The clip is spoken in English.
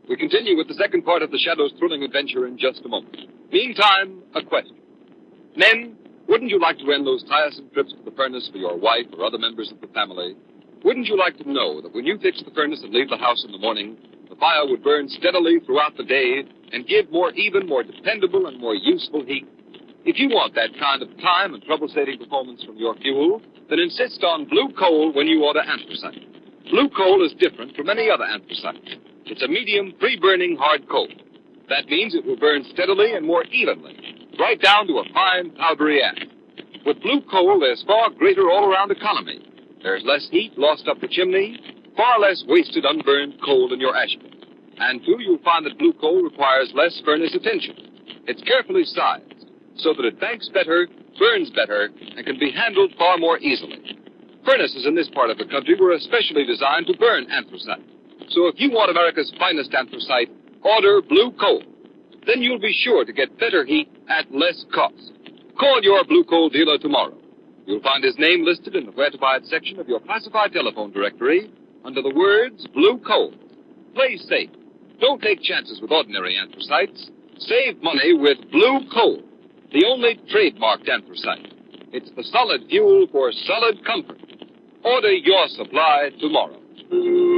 We continue with the second part of the Shadow's thrilling adventure in just a moment. Meantime, a question. Men, wouldn't you like to end those tiresome trips to the furnace for your wife or other members of the family? Wouldn't you like to know that when you fix the furnace and leave the house in the morning, the fire would burn steadily throughout the day and give more even, more dependable, and more useful heat? If you want that kind of time and trouble-saving performance from your fuel, then insist on blue coal when you order anthracite. Blue coal is different from any other anthracite. It's a medium, free-burning hard coal. That means it will burn steadily and more evenly, right down to a fine, powdery ash. With blue coal, there's far greater all-around economy. There's less heat lost up the chimney, far less wasted unburned coal in your ash pit. And, too, you'll find that blue coal requires less furnace attention. It's carefully sized so that it banks better, burns better, and can be handled far more easily. Furnaces in this part of the country were especially designed to burn anthracite. So if you want America's finest anthracite, order blue coal. Then you'll be sure to get better heat at less cost. Call your blue coal dealer tomorrow. You'll find his name listed in the Where to Buy It section of your classified telephone directory under the words blue coal. Play safe. Don't take chances with ordinary anthracites. Save money with blue coal, the only trademarked anthracite. It's the solid fuel for solid comfort. Order your supply tomorrow.